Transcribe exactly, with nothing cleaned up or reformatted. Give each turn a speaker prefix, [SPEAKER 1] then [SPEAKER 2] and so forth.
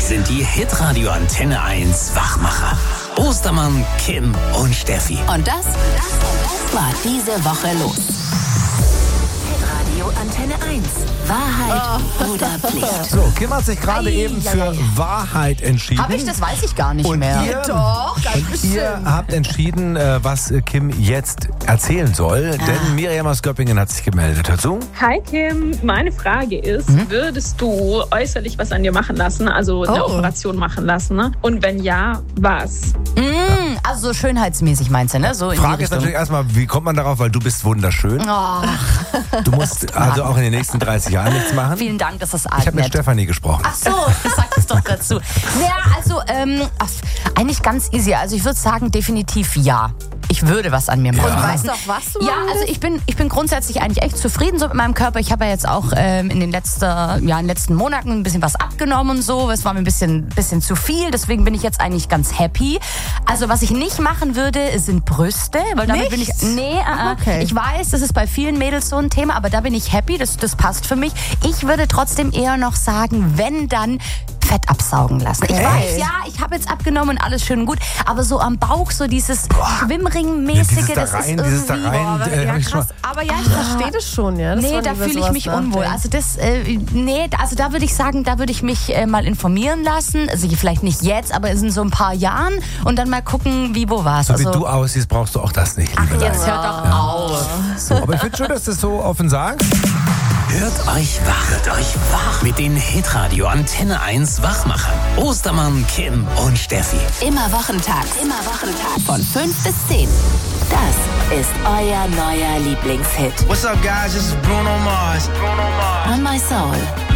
[SPEAKER 1] sind die Hitradio Antenne eins Wachmacher. Ostermann, Kim und Steffi.
[SPEAKER 2] Und das, das war diese Woche los. Hitradio Antenne eins. Wahrheit oh. oder Pflicht?
[SPEAKER 3] So, Kim hat sich gerade eben für
[SPEAKER 2] ja, ja.
[SPEAKER 3] Wahrheit entschieden.
[SPEAKER 4] Hab ich? Das weiß ich gar nicht
[SPEAKER 3] und
[SPEAKER 4] mehr.
[SPEAKER 3] Ihr,
[SPEAKER 4] Doch,
[SPEAKER 3] und ihr habt entschieden, äh, was Kim jetzt erzählen soll.
[SPEAKER 4] Ah.
[SPEAKER 3] Denn Miriam aus Göppingen hat sich gemeldet. Hör zu.
[SPEAKER 5] Hi Kim, meine Frage ist, hm? würdest du äußerlich was an dir machen lassen, also eine
[SPEAKER 4] Oh.
[SPEAKER 5] Operation machen lassen? Ne? Und wenn ja, was?
[SPEAKER 4] Mm, also so schönheitsmäßig meinst du, ne? So in
[SPEAKER 3] Frage
[SPEAKER 4] die
[SPEAKER 3] ist
[SPEAKER 4] Richtung.
[SPEAKER 3] natürlich erstmal, wie kommt man darauf, weil du bist wunderschön.
[SPEAKER 4] Oh,
[SPEAKER 3] Du musst also auch in den nächsten dreißig Jahren nichts machen.
[SPEAKER 4] vielen Dank, das ist
[SPEAKER 3] Ich habe mit
[SPEAKER 4] nett.
[SPEAKER 3] Stefanie gesprochen.
[SPEAKER 4] Ach so, sag es doch dazu. Ja, also ähm, ach, eigentlich ganz easy. Also ich würde sagen, definitiv ja. Ich würde was an mir machen.
[SPEAKER 3] Ja. Und
[SPEAKER 6] weißt du auch, was du
[SPEAKER 4] Ja,
[SPEAKER 6] machen
[SPEAKER 4] also
[SPEAKER 6] willst?
[SPEAKER 4] ich bin, ich bin grundsätzlich eigentlich echt zufrieden so mit meinem Körper. Ich habe ja jetzt auch ähm, in den letzten, ja, in den letzten Monaten ein bisschen was abgenommen und so. Es war mir ein bisschen, bisschen zu viel, deswegen bin ich jetzt eigentlich ganz happy. Also was ich nicht machen würde, sind Brüste, weil damit bin ich,
[SPEAKER 6] Nicht?
[SPEAKER 4] nee, äh,
[SPEAKER 6] Ach, okay.
[SPEAKER 4] ich weiß, das ist bei vielen Mädels so ein Thema, aber da bin ich happy, das, das passt für mich. Ich würde trotzdem eher noch sagen, wenn dann Fett absaugen lassen. Ich
[SPEAKER 6] Okay.
[SPEAKER 4] weiß, ja, ich habe jetzt abgenommen und alles schön und gut, aber so am Bauch so dieses Schwimmringmäßige,
[SPEAKER 3] Ja, dieses da
[SPEAKER 4] das
[SPEAKER 3] rein,
[SPEAKER 4] ist
[SPEAKER 3] dieses da
[SPEAKER 4] irgendwie...
[SPEAKER 3] rein.
[SPEAKER 6] Aber,
[SPEAKER 3] äh,
[SPEAKER 6] ja,
[SPEAKER 3] hab ich schon
[SPEAKER 6] krass. Aber ja, ich verstehe das schon, ja. Das
[SPEAKER 4] Nee,
[SPEAKER 6] man
[SPEAKER 4] da
[SPEAKER 6] über
[SPEAKER 4] fühle ich
[SPEAKER 6] sowas
[SPEAKER 4] mich unwohl.
[SPEAKER 6] nachdenkt.
[SPEAKER 4] Also das, äh, nee, also da würde ich sagen, da würde ich mich äh, mal informieren lassen. Also vielleicht nicht jetzt, aber in so ein paar Jahren und dann mal gucken, wie, wo, was.
[SPEAKER 3] So
[SPEAKER 4] Also,
[SPEAKER 3] wie du aussiehst, brauchst du auch das nicht, liebe
[SPEAKER 4] jetzt
[SPEAKER 3] Leila.
[SPEAKER 4] hört doch auf.
[SPEAKER 3] So, aber ich finde schön, dass du es so offen sagst.
[SPEAKER 1] Hört euch wach, hört euch wach mit den Hitradio Antenne eins Wachmachern. Ostermann, Kim und Steffi.
[SPEAKER 2] Immer wochentags. Immer wochentags. Von fünf bis zehn. Das ist euer neuer Lieblingshit.
[SPEAKER 7] What's up, guys? This is Bruno Mars. Bruno Mars.
[SPEAKER 2] On My Soul.